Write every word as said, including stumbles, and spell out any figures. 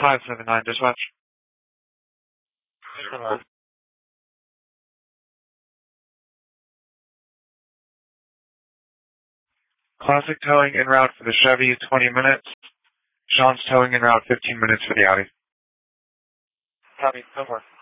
five seven nine, dispatch. Hello. Classic towing en route for the Chevy, twenty minutes. Sean's towing en route, fifteen minutes for the Audi. Copy. No more.